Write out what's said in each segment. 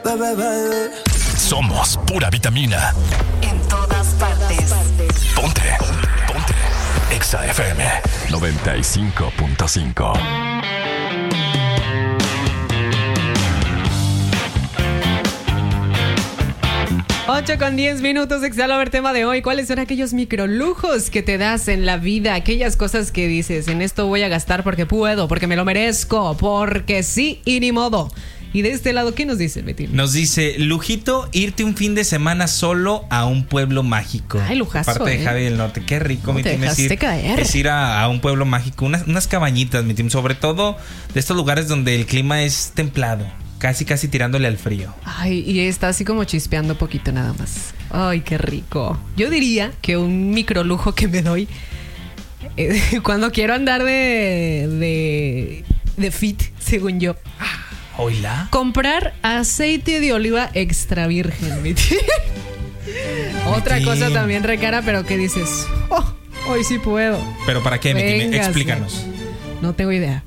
Somos pura vitamina. En todas partes. Ponte. Exa FM 95.5. 8:10, Exalover, tema de hoy. ¿Cuáles son aquellos microlujos que te das en la vida? Aquellas cosas que dices, en esto voy a gastar porque puedo, porque me lo merezco, porque sí y ni modo. Y de este lado, ¿qué nos dice, Betín? Nos dice, lujito, irte un fin de semana solo a un pueblo mágico. Ay, lujazo, Parte de Javi del Norte. Qué rico, mi team, es ir a un pueblo mágico. Unas cabañitas, mi team. Sobre todo de estos lugares donde el clima es templado. Casi tirándole al frío. Ay, y está así como chispeando poquito nada más. Ay, qué rico. Yo diría que un microlujo que me doy cuando quiero andar de fit, según yo. ¿Oila? Comprar aceite de oliva extra virgen, mi tío. Otra cosa también recara, pero que dices, hoy sí puedo. ¿Pero para qué, mi tío? Explícanos. No tengo idea.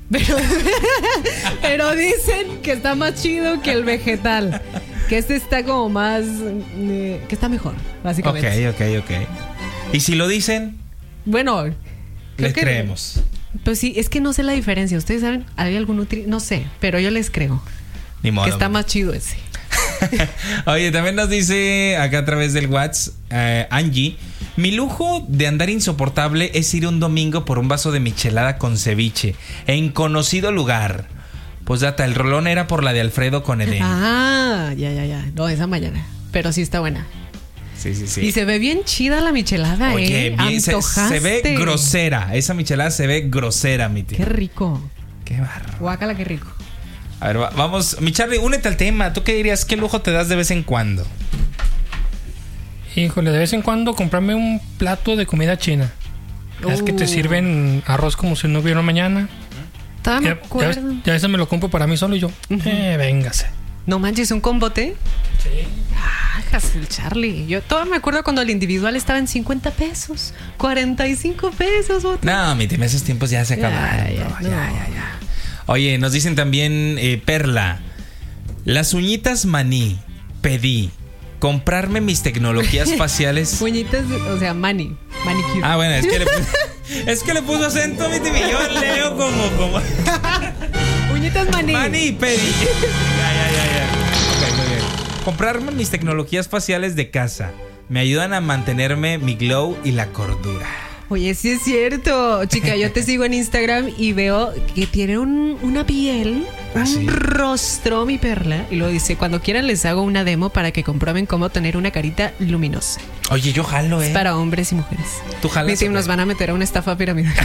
Pero dicen que está más chido que el vegetal. Que este está como más... que está mejor, básicamente. Ok. ¿Y si lo dicen? Bueno, les creemos. Pues sí, es que no sé la diferencia. ¿Ustedes saben? ¿Hay algún no sé, pero yo les creo. Ni modo. Que está más chido ese. Oye, también nos dice acá a través del WhatsApp Angie: mi lujo de andar insoportable es ir un domingo por un vaso de michelada con ceviche en conocido lugar. Pues data, el rolón era por la de Alfredo con Edén. Ya. No, esa mañana. Pero sí está buena. Sí. Y se ve bien chida la michelada, Oye, bien, se ve grosera. Esa michelada se ve grosera, mi tío. Qué rico. Qué barro. Guácala, qué rico. A ver, vamos. Mi Charlie, únete al tema. ¿Tú qué dirías? ¿Qué lujo te das de vez en cuando? Híjole, de vez en cuando comprarme un plato de comida china. Es que te sirven arroz como si no hubiera mañana. Ya eso me lo compro para mí solo y yo. Véngase. No manches, ¿un combote? Sí. El Charlie. Yo todavía me acuerdo cuando el individual estaba en 50 pesos, 45 pesos. No, mi tema, esos tiempos ya se acabaron. Ya. Oye, nos dicen también, Perla, las uñitas maní, pedí comprarme mis tecnologías faciales. Uñitas, o sea, manicure. Ah, bueno, es que le puso acento, mi tío. Yo leo como uñitas maní. Maní, pedí. Ya. Ok, muy bien. Comprarme mis tecnologías faciales de casa me ayudan a mantenerme mi glow y la cordura. Oye, sí es cierto, chica. Yo te sigo en Instagram y veo que tiene una piel, un rostro, mi Perla. Y lo dice, cuando quieran les hago una demo para que comprueben cómo tener una carita luminosa. Oye, yo jalo, Es para hombres y mujeres. ¿Tú jalas? Mi team nos van a meter a una estafa piramidal.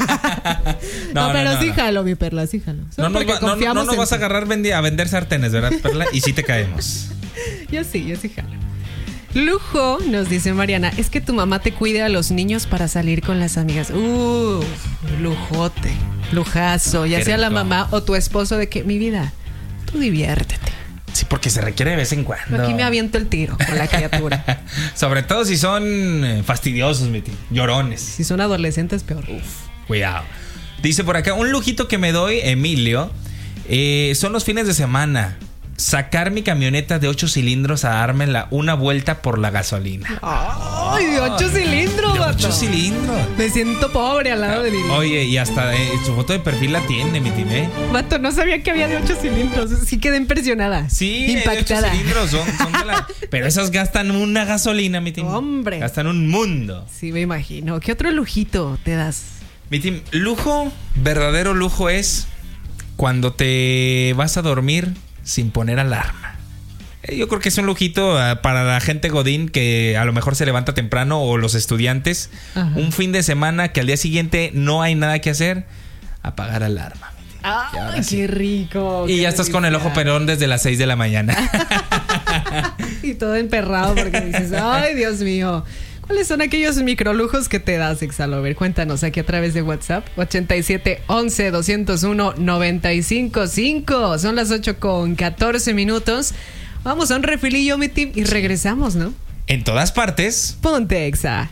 No, sí jalo, mi Perla, sí jalo. No nos vas a agarrar a vender sartenes, ¿verdad, Perla? Y sí te caemos. Yo sí jalo. Lujo, nos dice Mariana, es que tu mamá te cuide a los niños para salir con las amigas. Lujote, lujazo. Ya sea la mamá o tu esposo, de que, mi vida, tú diviértete. Sí, porque se requiere de vez en cuando. Aquí me aviento el tiro con la criatura. Sobre todo si son fastidiosos, mi tío, llorones. Si son adolescentes, peor. Cuidado. Dice por acá, un lujito que me doy, Emilio, son los fines de semana. Sacar mi camioneta de 8 cilindros a darme una vuelta por la gasolina. ¡Ay, de 8 cilindros! De 8 cilindros. Me siento pobre al lado de mi... Oye, y hasta su foto de perfil la tiene, mi time. Vato, no sabía que había de 8 cilindros. Sí quedé impresionada. Sí, impactada. De 8 cilindros son de la... Pero esos gastan una gasolina, mi time. Hombre. Gastan un mundo. Sí, me imagino. ¿Qué otro lujito te das? Mi team, lujo, verdadero lujo es cuando te vas a dormir sin poner alarma. Yo creo que es un lujito para la gente godín que a lo mejor se levanta temprano, o los estudiantes. Ajá. Un fin de semana que al día siguiente no hay nada que hacer, apagar alarma. ¡Ay, qué rico! Y ya estás con el ojo perón desde las 6 de la mañana. Y todo emperrado porque dices, ¡ay, Dios mío! ¿Cuáles son aquellos microlujos que te das, Exalover? Cuéntanos aquí a través de WhatsApp. 87 11 201 955. Son las 8:14. Vamos a un refilillo, mi team, y regresamos, ¿no? En todas partes. Ponte Exa.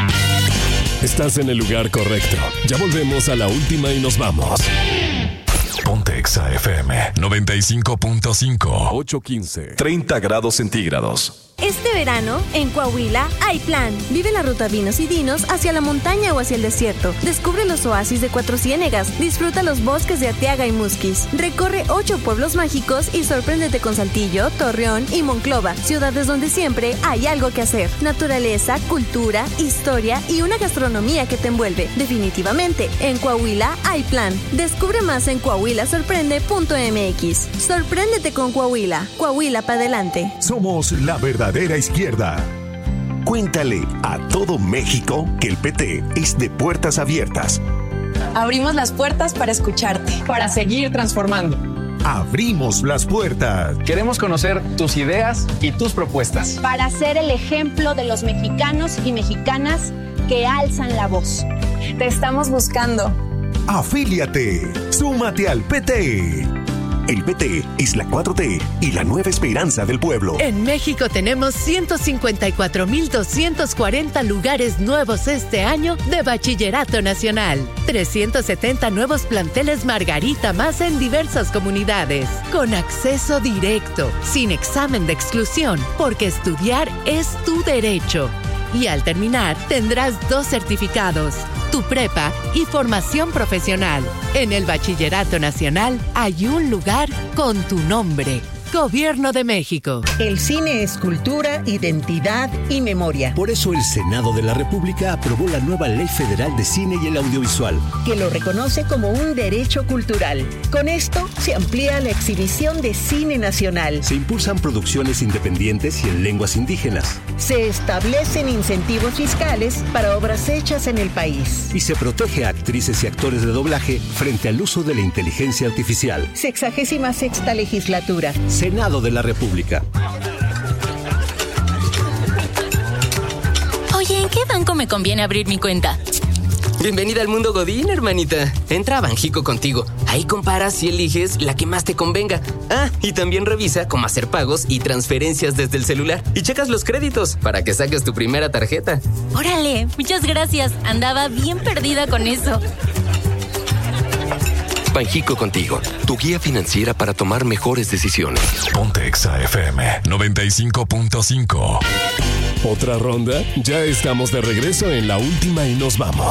Estás en el lugar correcto. Ya volvemos a la última y nos vamos. Ponte Exa FM 95.5. 8:15. 30 grados centígrados. Este verano, en Coahuila, hay plan. Vive la ruta Vinos y Dinos hacia la montaña o hacia el desierto. Descubre los oasis de Cuatro Ciénegas. Disfruta los bosques de Arteaga y Musquis. Recorre 8 pueblos mágicos y sorpréndete con Saltillo, Torreón y Monclova. Ciudades donde siempre hay algo que hacer. Naturaleza, cultura, historia y una gastronomía que te envuelve. Definitivamente, en Coahuila hay plan. Descubre más en coahuilasorprende.mx. Sorpréndete con Coahuila. Coahuila para adelante. Somos la verdadera izquierda. Cuéntale a todo México que el PT es de puertas abiertas. Abrimos las puertas para escucharte, para seguir transformando. Abrimos las puertas. Queremos conocer tus ideas y tus propuestas. Para ser el ejemplo de los mexicanos y mexicanas que alzan la voz. Te estamos buscando. Afíliate. Súmate al PT. El PT es la 4T y la nueva esperanza del pueblo. En México tenemos 154,240 lugares nuevos este año de Bachillerato Nacional. 370 nuevos planteles Margarita más en diversas comunidades. Con acceso directo, sin examen de exclusión, porque estudiar es tu derecho. Y al terminar tendrás 2 certificados, tu prepa y formación profesional. En el Bachillerato Nacional hay un lugar con tu nombre. Gobierno de México. El cine es cultura, identidad y memoria. Por eso el Senado de la República aprobó la nueva Ley Federal de Cine y el Audiovisual, que lo reconoce como un derecho cultural. Con esto se amplía la exhibición de cine nacional. Se impulsan producciones independientes y en lenguas indígenas. Se establecen incentivos fiscales para obras hechas en el país. Y se protege a actrices y actores de doblaje frente al uso de la inteligencia artificial. 66ª legislatura. Senado de la República. Oye, ¿en qué banco me conviene abrir mi cuenta? Bienvenida al mundo Godín, hermanita. Entra a Banjico Contigo. Ahí comparas y eliges la que más te convenga. Ah, y también revisa cómo hacer pagos y transferencias desde el celular. Y checas los créditos para que saques tu primera tarjeta. ¡Órale! Muchas gracias. Andaba bien perdida con eso. Banjico Contigo, tu guía financiera para tomar mejores decisiones. Ponte Exa FM 95.5. ¿Otra ronda? Ya estamos de regreso en la última y nos vamos.